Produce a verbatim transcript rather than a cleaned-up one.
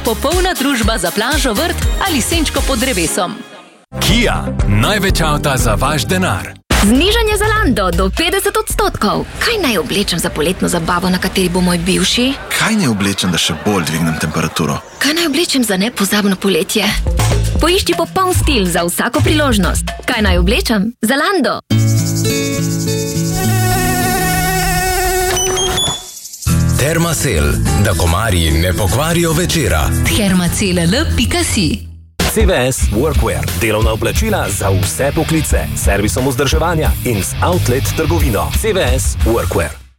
popolna družba za plažo, vrt ali senčko pod drevesom. Kia, največ avta za vaš denar. Znižanje Zalando do petdeset odstotkov. Kaj naj oblečem za poletno zabavo, na kateri bo moj bivši? Kaj naj oblečem, da še bolj dvignem temperaturo? Kaj naj oblečem za nepozabno poletje? Poišči popoln stil za vsako priložnost. Kaj naj oblečem? Zalando. Thermacell, da komarji ne pokvarijo večera. thermacell pika si. C V S Workwear, delovna oblačila za vse poklice, servisom vzdrževanja in z outlet trgovino. C V S Workwear.